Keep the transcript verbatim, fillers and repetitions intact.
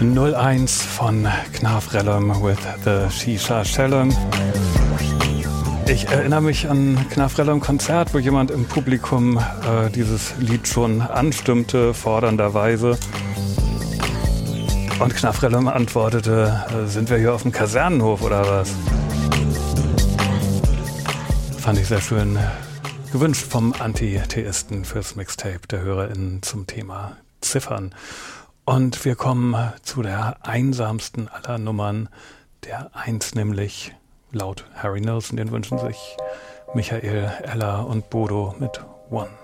null eins von Knarf Rellum with the Shisha Shalom. Ich erinnere mich an Knarf Rellum Konzert, wo jemand im Publikum äh, dieses Lied schon anstimmte, fordernderweise. Und Knarf Rellum antwortete, äh, sind wir hier auf dem Kasernenhof oder was? Fand ich sehr schön. Gewünscht vom Anti-Theisten fürs Mixtape der HörerInnen zum Thema Ziffern. Und wir kommen zu der einsamsten aller Nummern, der Eins nämlich, laut Harry Nilsson, den wünschen sich Michael, Ella und Bodo mit One.